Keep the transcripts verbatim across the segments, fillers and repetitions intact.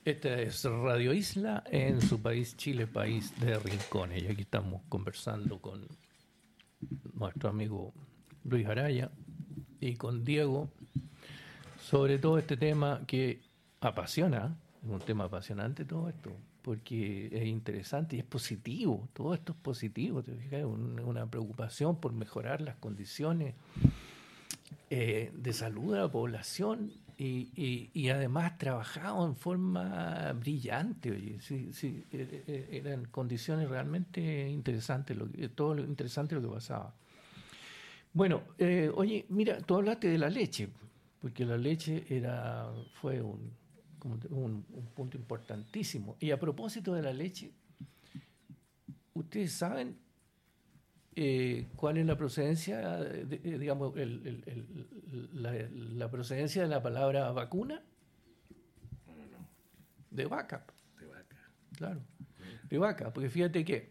Esta es Radio Isla en su país, Chile, país de rincones. Y aquí estamos conversando con nuestro amigo Luis Araya y con Diego sobre todo este tema que apasiona, es un tema apasionante todo esto, porque es interesante y es positivo, todo esto es positivo, ¿te fijas? Un, una preocupación por mejorar las condiciones eh, de salud de la población y, y, y además trabajado en forma brillante, oye, sí, sí, eh, eran condiciones realmente interesantes, lo que, todo lo interesante lo que pasaba. Bueno, eh, oye, mira, tú hablaste de la leche, porque la leche era fue un, como te- un, un punto importantísimo. Y a propósito de la leche, ¿ustedes saben eh, cuál es la procedencia, de- de- digamos, el- el- el- la, la procedencia de la palabra vacuna? No, no, no, De vaca, de vaca. claro, de vaca, porque fíjate que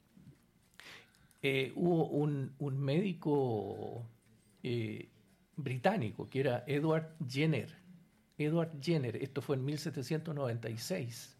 eh, hubo un, un médico eh, británico que era Edward Jenner. Edward Jenner, esto fue en mil setecientos noventa y seis,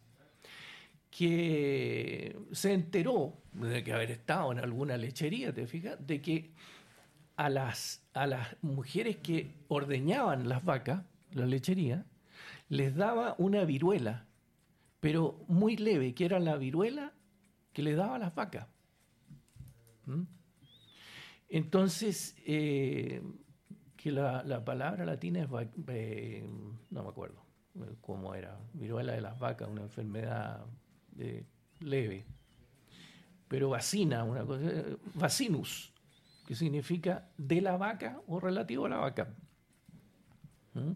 que se enteró de que haber estado en alguna lechería, ¿te fijas? De que a las, a las mujeres que ordeñaban las vacas, la lechería, les daba una viruela, pero muy leve, que era la viruela que le daba a las vacas. ¿Mm? Entonces, eh, que la, la palabra latina es, va- eh, no me acuerdo eh, cómo era, viruela de las vacas, una enfermedad eh, leve, pero vacina, una cosa, eh, vacinus, que significa de la vaca o relativo a la vaca. ¿Mm?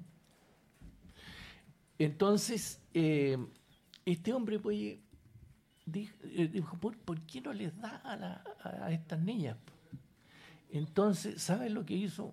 Entonces, eh, este hombre pues, dijo, eh, dijo, ¿por, por qué no les da a, la- a- a estas niñas? Entonces, ¿sabes lo que hizo?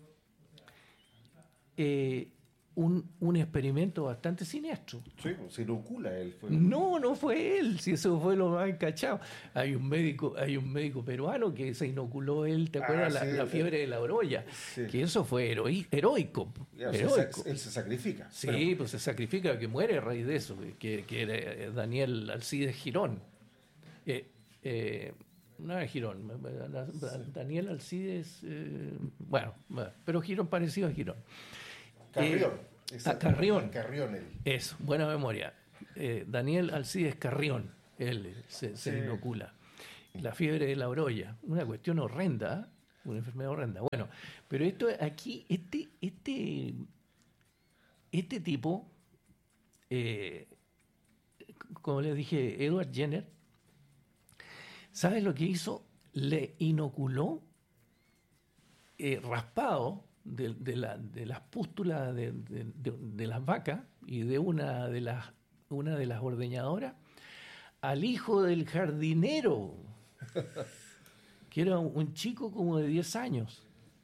Eh, un, un experimento bastante siniestro. Sí, pues, se inocula él. Fue. No, no fue él, si eso fue lo más encachado. Hay un médico, hay un médico peruano que se inoculó él, ¿te Ah, acuerdas? La, sí, la fiebre eh, de la orolla. sí. Que eso fue heroi- heroico, Ya, o sea, heroico. sa- él se sacrifica. Sí, Pero, pues se sacrifica que muere a raíz de eso, que, que era eh, Daniel Alcides Girón. Eh, eh, no era Girón, Daniel Alcides, eh, bueno, bueno, pero Girón parecido a Girón. Carrión. Eh, Esa- a Carrión. Carrión él. Eso, buena memoria. Eh, Daniel Alcides Carrión, él se, se Sí. inocula. La fiebre de la orolla, una cuestión horrenda, ¿eh? Una enfermedad horrenda. Bueno, pero esto aquí, este, este, este tipo, eh, como les dije, Edward Jenner, ¿sabes lo que hizo? Le inoculó eh, raspado de, de, la, de las pústulas de, de, de, de las vacas y de una de las, una de las ordeñadoras al hijo del jardinero, que era un chico como de diez años.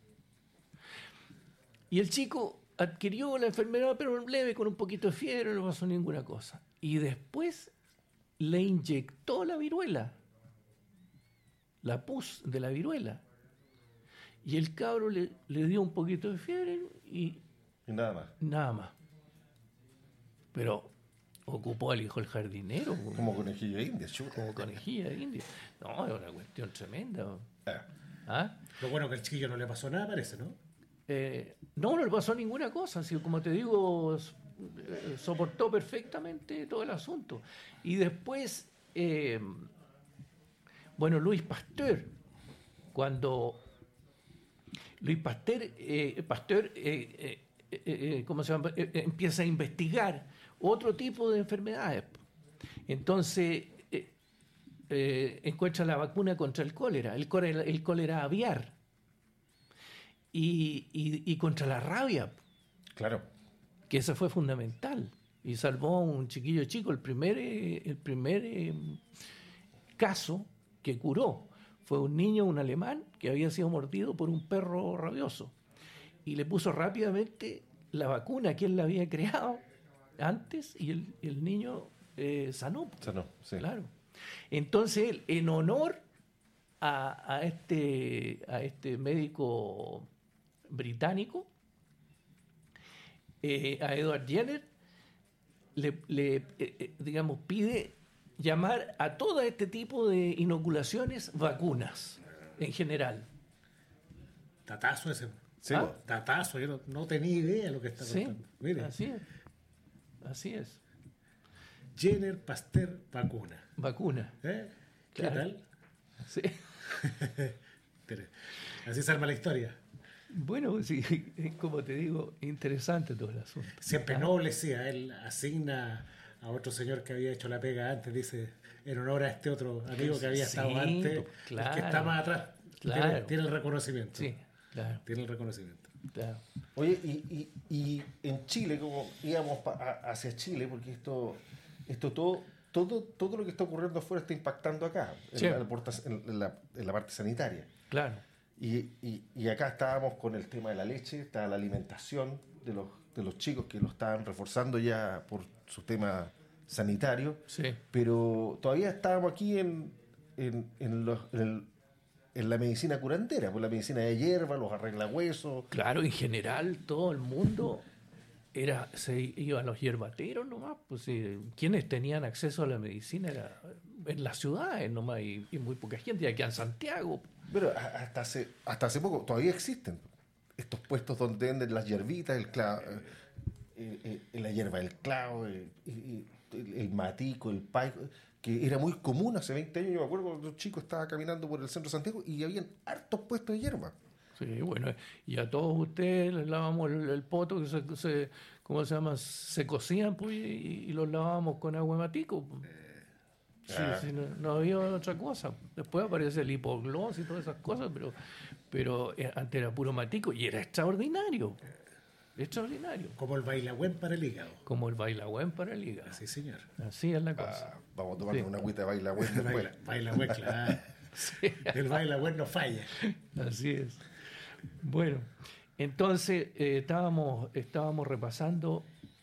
Y el chico adquirió la enfermedad, pero leve, con un poquito de fiebre, no pasó ninguna cosa. Y después le inyectó la viruela, la pus de la viruela. Y el cabro le, le dio un poquito de fiebre y Y nada más. nada más. Pero ocupó al hijo del jardinero, Como conejillo de India, chuta. como conejilla de India. No, es una cuestión tremenda. Ah, ¿Ah? Lo bueno que al chiquillo no le pasó nada, parece, ¿no? Eh, no, no le pasó ninguna cosa. Así, como te digo, s- eh, soportó perfectamente todo el asunto. Y después, eh, bueno, Luis Pasteur, cuando Luis Pasteur, eh, Pasteur eh, eh, eh, eh, ¿cómo se llama? Eh, eh, empieza a investigar otro tipo de enfermedades. Entonces, eh, eh, encuentra la vacuna contra el cólera, el cólera, el cólera aviar y, y- y contra la rabia, claro. que eso fue fundamental. Y salvó a un chiquillo chico, el primer, eh, el primer eh, caso que curó. Fue un niño, un alemán, que había sido mordido por un perro rabioso. Y le puso rápidamente la vacuna que él la había creado antes y el, el niño eh, sanó. O sea, no, sí. Claro. Entonces, él, en honor a, a este, a este médico británico, eh, a Edward Jenner, le, le, eh, eh, digamos, pide llamar a todo este tipo de inoculaciones vacunas en general. Tatazo ese. Sí, ¿Ah? vos. Tatazo, yo no, no tenía idea de lo que está Sí, contando. Mire, así es. Así es. Jenner Pasteur vacuna. Vacuna. ¿Eh? ¿Qué Claro. tal? Sí. Tere- Así se arma la historia. Bueno, sí, como te digo, interesante todo el asunto. Siempre Ah, noble, sí, a él asigna a otro señor que había hecho la pega antes, dice, en honor a este otro amigo que había Sí, estado antes, pues, el que claro. está más atrás. Claro. Tiene, tiene el reconocimiento. Sí, claro, Tiene el reconocimiento. claro. Oye, y, y, y en Chile, como íbamos pa- a- hacia Chile, porque esto, esto todo, todo, todo lo que está ocurriendo afuera está impactando acá, en, Sí. la, porta- en la- en la parte sanitaria. Claro. Y, y, y acá estábamos con el tema de la leche, está la alimentación de los, de los chicos que lo estaban reforzando ya por su tema sanitario, Sí. pero todavía estábamos aquí en, en, en, los- en el- en la medicina curandera, por la medicina de hierba, los arreglahuesos. Claro, en general todo el mundo era se iba a los hierbateros nomás, pues sí, quienes tenían acceso a la medicina era en las ciudades nomás y, y muy poca gente, y aquí en Santiago. Pero a- hasta hace, hasta hace poco todavía existen estos puestos donde venden las hierbitas, el clavo, eh, eh, eh, la hierba del clavo, eh, y- y el, el matico, el paico, que era muy común hace veinte años. Yo me acuerdo cuando un chico estaba caminando por el centro de Santiago y habían hartos puestos de hierba. Sí, bueno, y a todos ustedes les lavamos el, el poto, que se, se- ¿cómo se llama? Se cocían pues, y, y los lavábamos con agua de matico. Pues. Sí, Ah. sí, no, no había otra cosa. Después aparece el hipogloss y todas esas cosas, pero, pero eh, antes era puro matico y era extraordinario. Extraordinario. Como el bailagüen para el hígado. Como el bailagüen para el hígado. Así, señor. Así es la cosa. Ah, vamos a tomar Sí. una agüita de baila bueno después. Baila, bailagüen, claro. Sí, El bailagüen no falla. así es. Bueno, entonces eh, estábamos, estábamos repasando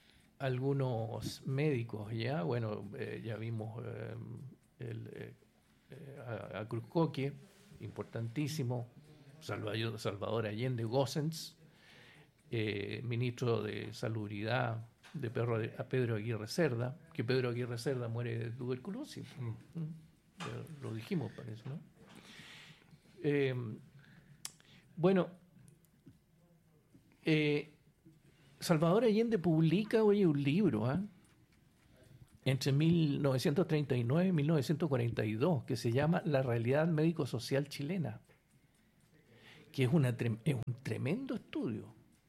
algunos médicos, ¿ya? Bueno, eh, ya vimos eh, el, eh, eh, a, a Cruzcoque, importantísimo, Salvador, Salvador Allende Gossens, eh, ministro de Salubridad de Pedro, a Pedro Aguirre Cerda, que Pedro Aguirre Cerda muere de tuberculosis. Mm. ¿Mm? Ya lo dijimos, parece, ¿no? Eh, bueno, eh, Salvador Allende publica hoy un libro, ¿ah? Entre mil novecientos treinta y nueve y mil novecientos cuarenta y dos, que se llama La realidad médico-social chilena, que es, una, trem- es un tremendo estudio,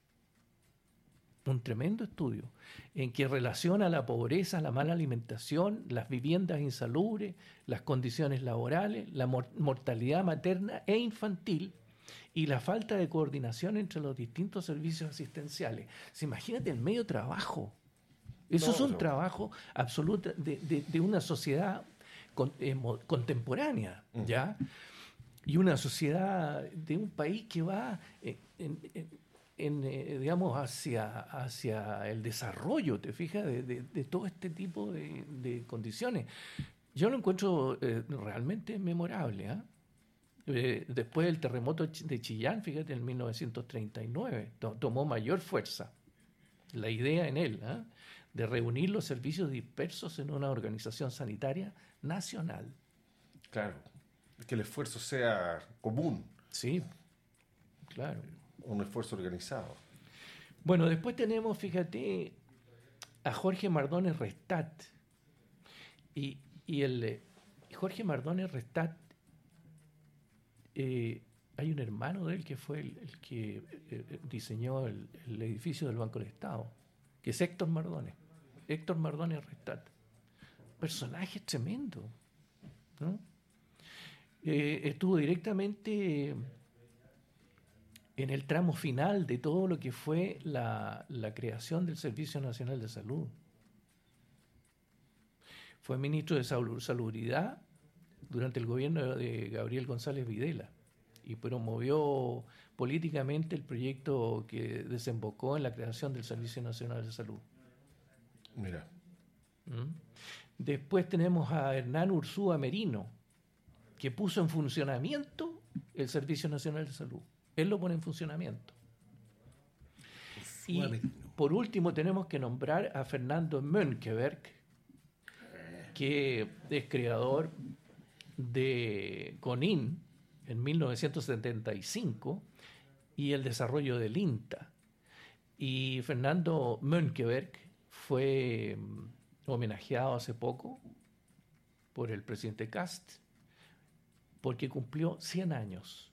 un tremendo estudio, en que relaciona la pobreza, la mala alimentación, las viviendas insalubres, las condiciones laborales, la mor- mortalidad materna e infantil y la falta de coordinación entre los distintos servicios asistenciales. ¿Se imagínate el medio trabajo? Eso No, es un no. trabajo absoluto de, de- de una sociedad con- eh, mo- contemporánea, Mm. ¿ya? Y una sociedad de un país que va en, en- en- en, eh, digamos, hacia, hacia el desarrollo, ¿te fijas? De, de- de todo este tipo de, de condiciones. Yo lo encuentro eh, realmente memorable, ¿ah? Eh, después del terremoto ch- de Chillán, fíjate, en mil novecientos treinta y nueve, to- tomó mayor fuerza la idea en él, ¿ah? De reunir los servicios dispersos en una organización sanitaria nacional. Claro, que el esfuerzo sea común, Sí, claro. un esfuerzo organizado. Bueno, después tenemos, fíjate, a Jorge Mardones Restat. Y, y el eh, Jorge Mardones Restat, eh, hay un hermano de él que fue el, el que eh, eh, diseñó el, el edificio del Banco del Estado, que es Héctor Mardones. Héctor Mardones Restat. Personaje tremendo, ¿no? Eh, estuvo directamente en el tramo final de todo lo que fue la, la creación del Servicio Nacional de Salud. Fue ministro de Salu- Salubridad durante el gobierno de Gabriel González Videla y promovió políticamente el proyecto que desembocó en la creación del Servicio Nacional de Salud. Mira, ¿Mm? Después tenemos a Hernán Ursúa Merino, que puso en funcionamiento el Servicio Nacional de Salud. Él lo pone en funcionamiento. Y, Suamerino. por último tenemos que nombrar a Fernando Mönckeberg, que es creador de CONIN en mil novecientos setenta y cinco y el desarrollo del INTA. Y Fernando Mönckeberg fue homenajeado hace poco por el presidente Kast porque cumplió cien años.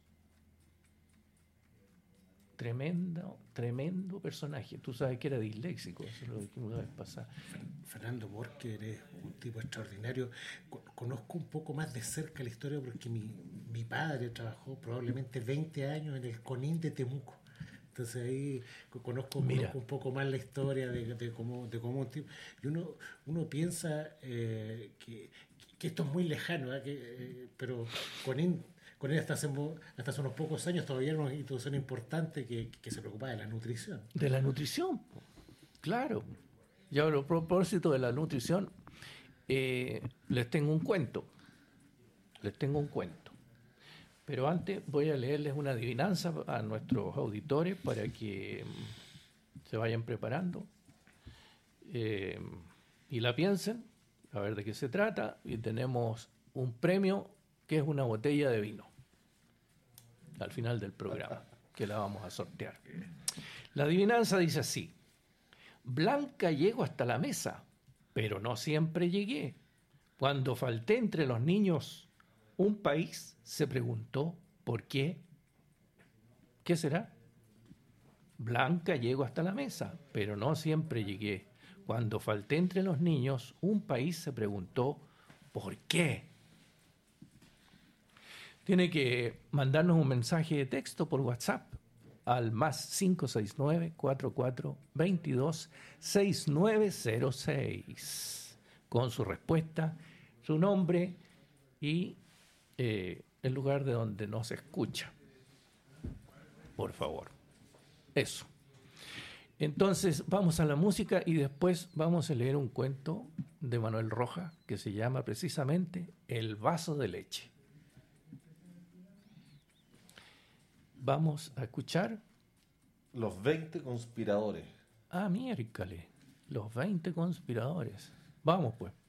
Tremendo, tremendo personaje. Tú sabes que era disléxico, eso es lo que una vez pasaba. Fernando Borker es un tipo extraordinario. Conozco un poco más de cerca la historia porque mi, mi padre trabajó probablemente veinte años en el CONIN de Temuco. Entonces ahí conozco, conozco un poco más la historia de, de cómo de cómo un tipo. Y uno, uno piensa eh, que, que esto es muy lejano, ¿eh? que, eh, pero CONIN, CONIN hasta hace, hasta hace unos pocos años todavía era una institución importante que, que se preocupaba de la nutrición. De la nutrición, claro. Y ahora, a propósito de la nutrición, eh, les tengo un cuento. Les tengo un cuento. Pero antes voy a leerles una adivinanza a nuestros auditores para que se vayan preparando eh, y la piensen, a ver de qué se trata. Y tenemos un premio que es una botella de vino al final del programa, que la vamos a sortear. La adivinanza dice así: Blanca llego hasta la mesa, pero no siempre llegué. Cuando falté entre los niños, un país se preguntó ¿por qué? ¿Qué será? Blanca llego hasta la mesa, pero no siempre llegué. Cuando falté entre los niños, un país se preguntó ¿por qué? Tiene que mandarnos un mensaje de texto por WhatsApp al más cinco seis nueve, cuatro cuatro dos dos, seis nueve cero seis con su respuesta, su nombre y eh, el lugar de donde nos escucha. Por favor. Eso. Entonces vamos a la música y después vamos a leer un cuento de Manuel Rojas que se llama precisamente El vaso de leche. Vamos a escuchar Los veinte conspiradores. Ah, miércoles, los veinte conspiradores. Vamos pues.